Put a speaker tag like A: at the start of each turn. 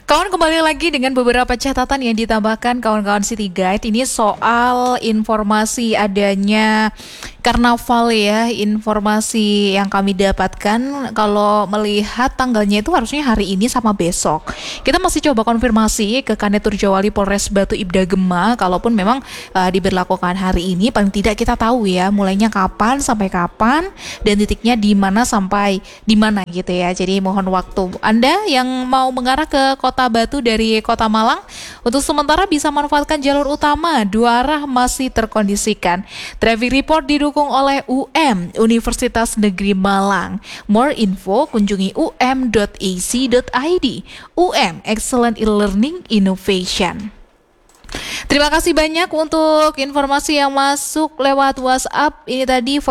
A: Kawan, kembali lagi dengan beberapa catatan yang ditambahkan kawan-kawan City Guide. Ini soal informasi adanya karnaval ya, informasi yang kami dapatkan kalau melihat tanggalnya itu harusnya hari ini sama besok. Kita masih coba konfirmasi ke Kanit Turjawali Polres Batu Ibda Gema, kalaupun memang diberlakukan hari ini, paling tidak kita tahu ya mulainya kapan sampai kapan dan titiknya di mana sampai di mana gitu ya. Jadi mohon waktu Anda yang mau mengarah ke Kota Batu dari Kota Malang untuk sementara bisa manfaatkan jalur utama, dua arah masih terkondisikan. Traffic report didukung oleh UM Universitas Negeri Malang. More info kunjungi um.ac.id. UM Excellent E-Learning Innovation. Terima kasih banyak untuk informasi yang masuk lewat WhatsApp. Ini tadi